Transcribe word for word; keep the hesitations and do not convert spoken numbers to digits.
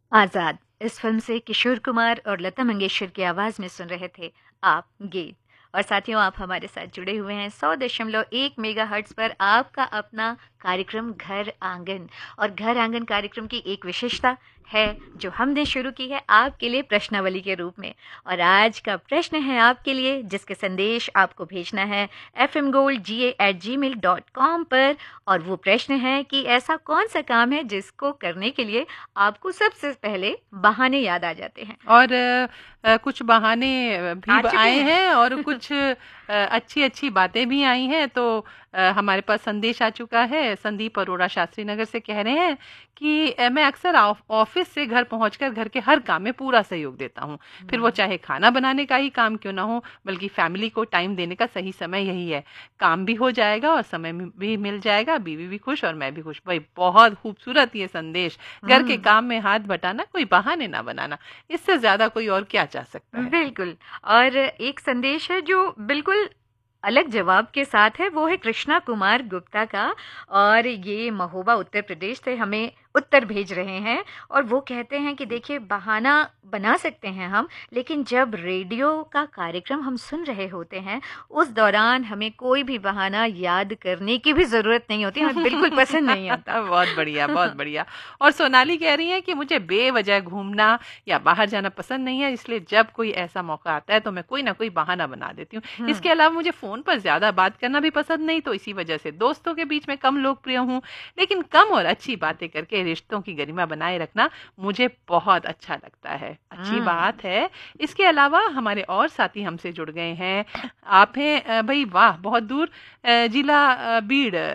आज़ाद इस फिल्म से किशोर कुमार और लता मंगेशकर की आवाज़ में सुन रहे थे आप गीत। और साथियों, आप हमारे साथ जुड़े हुए हैं सौ दशमलव एक मेगा हर्ट्स पर आपका अपना कार्यक्रम घर आंगन। और घर आंगन कार्यक्रम की एक विशेषता है जो हमने शुरू की है आपके लिए प्रश्नावली के रूप में। और आज का प्रश्न है आपके लिए, जिसके संदेश आपको भेजना है एफ एम गोल्ड जी ए एट जी मेल डॉट कॉम पर। और वो प्रश्न है कि ऐसा कौन सा काम है जिसको करने के लिए आपको सबसे पहले बहाने याद आ जाते हैं। और अ, कुछ बहाने भी आ चुके आए हैं। हैं और कुछ अच्छी अच्छी बातें भी आई हैं। तो अ, हमारे पास संदेश आ चुका है। संदीप अरोड़ा शास्त्री नगर से कह रहे हैं कि अ, मैं अक्सर ऑफ- ऑफिस से घर पहुंचकर घर के हर काम में पूरा सहयोग देता हूं। फिर वो चाहे खाना बनाने का ही काम क्यों ना हो, बल्कि फैमिली को टाइम देने का सही समय यही है। काम भी हो जाएगा और समय भी मिल जाएगा, बीवी भी खुश और मैं भी खुश। भाई बहुत खूबसूरत ये संदेश। घर के हम्म। काम में हाथ बटाना, कोई बहाने ना बनाना, इससे ज्यादा कोई और क्या चाह सकता है। बिल्कुल। और एक संदेश है जो बिल्कुल अलग जवाब के साथ है, वो है कृष्णा कुमार गुप्ता का। और ये महोबा उत्तर प्रदेश से हमें उत्तर भेज रहे हैं। और वो कहते हैं कि देखिए, बहाना बना सकते हैं हम, लेकिन जब रेडियो का कार्यक्रम हम सुन रहे होते हैं उस दौरान हमें कोई भी बहाना याद करने की भी जरूरत नहीं होती, हमें बिल्कुल पसंद नहीं आता। बहुत बढ़िया, बहुत बढ़िया। और सोनाली कह रही है कि मुझे बेवजह घूमना या बाहर जाना पसंद नहीं है, इसलिए जब कोई ऐसा मौका आता है तो मैं कोई ना कोई बहाना बना देती हूँ। हम्म। इसके अलावा मुझे फोन पर ज्यादा बात करना भी पसंद नहीं, तो इसी वजह से दोस्तों के बीच में कम लोकप्रिय हूँ। लेकिन कम और अच्छी बातें करके रिश्तों की गरिमा बनाए रखना मुझे बहुत अच्छा लगता है। अच्छी हम्म। बात है। इसके अलावा हमारे और साथी हमसे जुड़ गए हैं। आप हैं अ, भाई वाह, बहुत दूर, अ, जिला अ, बीड़